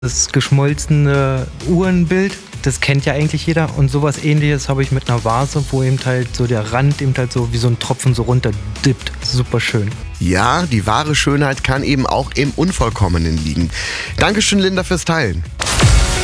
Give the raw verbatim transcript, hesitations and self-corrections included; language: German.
Das geschmolzene Uhrenbild, das kennt ja eigentlich jeder. Und sowas Ähnliches habe ich mit einer Vase, wo eben halt so der Rand eben halt so wie so ein Tropfen so runterdippt. Super schön. Ja, die wahre Schönheit kann eben auch im Unvollkommenen liegen. Dankeschön, Linda, fürs Teilen.